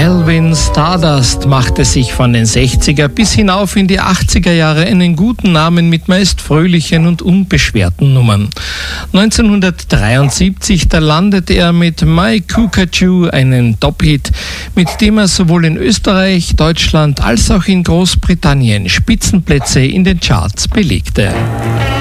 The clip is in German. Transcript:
Alvin Stardust machte sich von den 60er bis hinauf in die 80er Jahre einen guten Namen mit meist fröhlichen und unbeschwerten Nummern. 1973, da landete er mit My Cuckoo einen Top-Hit, mit dem er sowohl in Österreich, Deutschland als auch in Großbritannien Spitzenplätze in den Charts belegte.